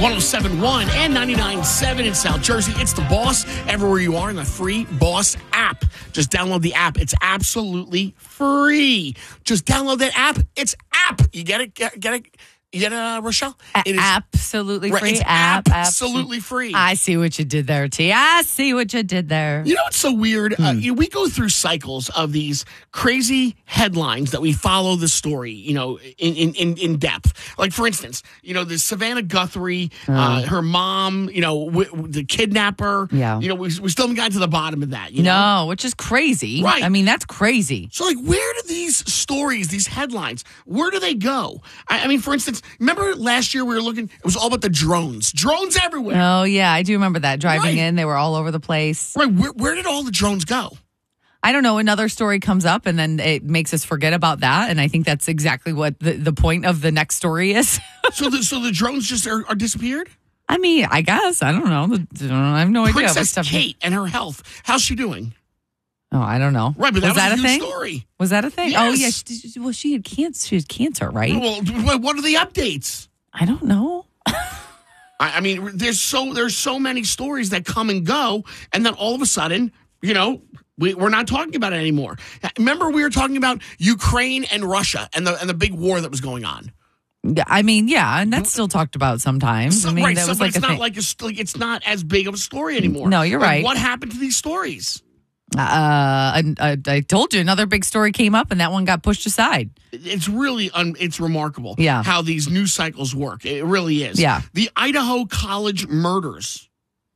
107.1 and 99.7 in South Jersey. It's The Boss everywhere you are in the free Boss app. Just download the app. It's absolutely free. Just download that app. It's app. You get it? Get it? You get it, Rochelle? It is absolutely free. It's absolutely free. I see what you did there, T. I see what you did there. You know what's so weird? We go through cycles of these crazy headlines that we follow the story, in depth. Like, for instance, the Savannah Guthrie, her mom, the kidnapper. Yeah. We still haven't gotten to the bottom of that. No, which is crazy. Right. I mean, that's crazy. So, where do these stories, these headlines, where do they go? I mean, for instance, remember last year we were looking, it was all about the drones. Drones everywhere. Oh, yeah, I do remember that. Driving in, they were all over the place. Right. Where did all the drones go? I don't know. Another story comes up and then it makes us forget about that. And I think that's exactly what the point of the next story is. So the drones just are disappeared? I mean, I guess. I don't know. I have no idea. Princess Kate and her health. How's she doing? Oh, I don't know. Right, but that was a huge thing? Story. Was that a thing? Yes. Oh, yeah. She had cancer. She had cancer, right? Well, what are the updates? I don't know. I mean, there's so many stories that come and go, and then all of a sudden, we're not talking about it anymore. Remember, we were talking about Ukraine and Russia and the big war that was going on. I mean, yeah, and that's still talked about sometimes. I mean, right, that was but like it's not like it's not as big of a story anymore. No, you're right. What happened to these stories? I told you another big story came up and that one got pushed aside. It's really it's remarkable how these news cycles work. It really is. Yeah. The Idaho College murders.